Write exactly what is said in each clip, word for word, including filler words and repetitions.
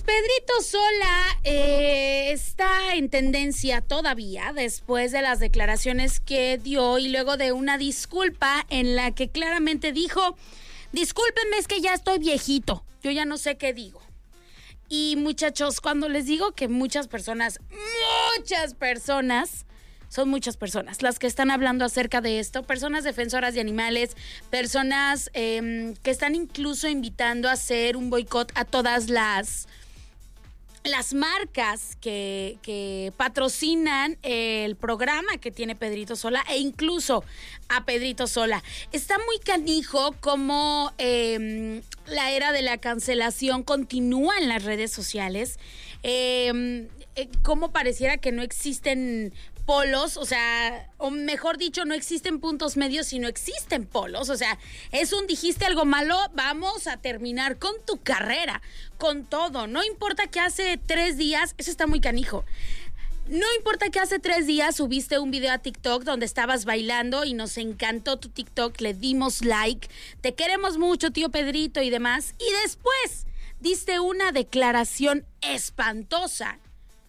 Pedrito Sola eh, está en tendencia todavía después de las declaraciones que dio y luego de una disculpa en la que claramente dijo: discúlpenme, es que ya estoy viejito, yo ya no sé qué digo. Y muchachos, cuando les digo que muchas personas, muchas personas, son muchas personas las que están hablando acerca de esto, personas defensoras de animales, personas eh, que están incluso invitando a hacer un boicot a todas las, las marcas que, que patrocinan el programa que tiene Pedrito Sola e incluso a Pedrito Sola. Está muy canijo como eh, la era de la cancelación continúa en las redes sociales, eh, eh, como pareciera que no existen polos, o sea, o mejor dicho, no existen puntos medios, sino existen polos. O sea, es un dijiste algo malo, vamos a terminar con tu carrera, con todo. No importa que hace tres días, eso está muy canijo. No importa que hace tres días subiste un video a TikTok donde estabas bailando y nos encantó tu TikTok, le dimos like, te queremos mucho, tío Pedrito y demás. Y después diste una declaración espantosa.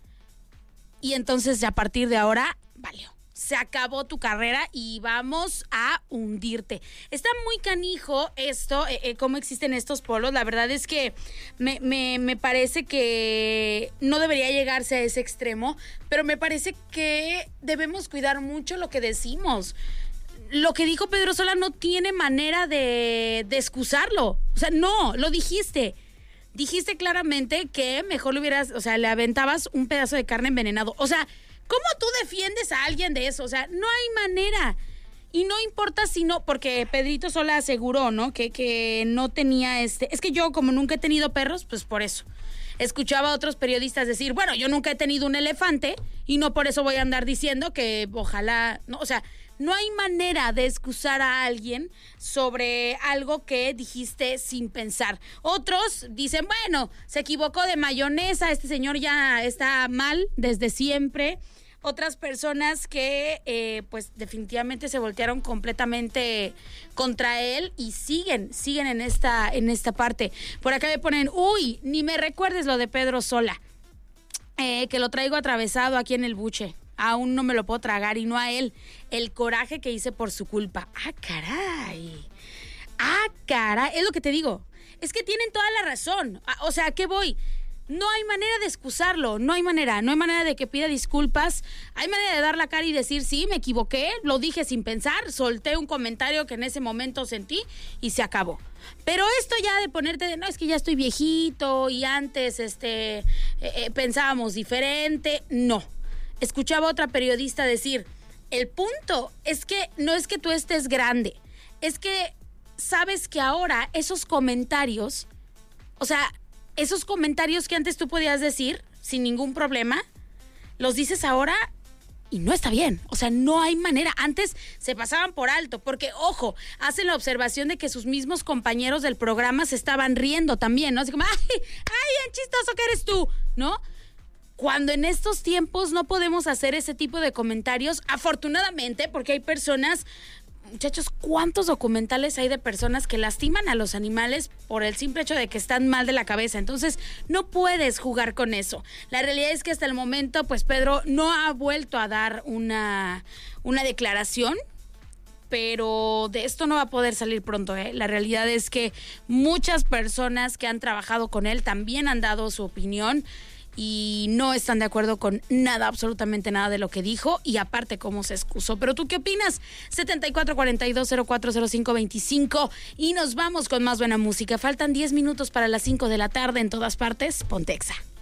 Y entonces a partir de ahora, valió. Se acabó tu carrera y vamos a hundirte. Está muy canijo esto, eh, eh, cómo existen estos polos. La verdad es que me, me, me parece que no debería llegarse a ese extremo, pero me parece que debemos cuidar mucho lo que decimos. Lo que dijo Pedro Sola no tiene manera de, de excusarlo. O sea, no, lo dijiste. Dijiste claramente que mejor le hubieras, o sea, le aventabas un pedazo de carne envenenado. O sea, ¿cómo tú defiendes a alguien de eso? O sea, no hay manera. Y no importa si no, porque Pedrito Sola aseguró, ¿no? Que, que no tenía este... Es que yo, como nunca he tenido perros, pues por eso. Escuchaba a otros periodistas decir, bueno, yo nunca he tenido un elefante y no por eso voy a andar diciendo que ojalá... No, o sea, no hay manera de excusar a alguien sobre algo que dijiste sin pensar. Otros dicen, bueno, se equivocó de mayonesa, este señor ya está mal desde siempre. Otras personas que eh, pues definitivamente se voltearon completamente contra él y siguen, siguen en esta, en esta parte. Por acá me ponen, uy, ni me recuerdes lo de Pedro Sola, eh, que lo traigo atravesado aquí en el buche. Aún no me lo puedo tragar y no a él. El coraje que hice por su culpa. ¡Ah, caray! ¡Ah, caray! Es lo que te digo. Es que tienen toda la razón. O sea, ¿a qué voy? No hay manera de excusarlo. No hay manera. No hay manera de que pida disculpas. Hay manera de dar la cara y decir, sí, me equivoqué. Lo dije sin pensar. Solté un comentario que en ese momento sentí y se acabó. Pero esto ya de ponerte de, no, es que ya estoy viejito y antes este, eh, eh, pensábamos diferente. No. Escuchaba a otra periodista decir, el punto es que no es que tú estés grande, es que sabes que ahora esos comentarios, o sea, esos comentarios que antes tú podías decir sin ningún problema, los dices ahora y no está bien. O sea, no hay manera. Antes se pasaban por alto, porque, ojo, hacen la observación de que sus mismos compañeros del programa se estaban riendo también, ¿no? Así como, ay, ay, bien chistoso que eres tú, ¿no? Cuando en estos tiempos no podemos hacer ese tipo de comentarios, afortunadamente, porque hay personas, muchachos, ¿cuántos documentales hay de personas que lastiman a los animales por el simple hecho de que están mal de la cabeza? Entonces, no puedes jugar con eso. La realidad es que hasta el momento, pues Pedro no ha vuelto a dar una, una declaración, pero de esto no va a poder salir pronto, ¿eh? La realidad es que muchas personas que han trabajado con él también han dado su opinión y no están de acuerdo con nada, absolutamente nada de lo que dijo y aparte cómo se excusó. ¿Pero tú qué opinas? setenta y cuatro cuarenta y dos cero cuatro cero cinco veinticinco y nos vamos con más buena música. Faltan diez minutos para las cinco de la tarde en todas partes. Ponte Exa.